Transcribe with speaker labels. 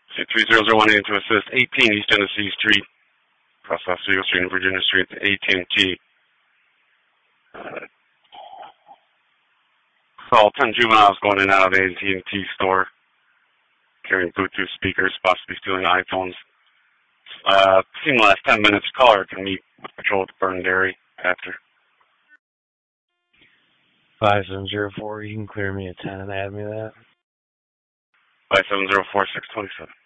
Speaker 1: 3001 to assist 18 East Tennessee Street, across Oswego Street and Virginia Street to AT&T. Saw 10 juveniles going in and out of the AT&T store, carrying Bluetooth speakers, possibly stealing iPhones. Seen the last 10 minutes. Caller can meet with patrol at the burned area after.
Speaker 2: 5704, you can clear me at 10 and add me that.
Speaker 1: 5704-627.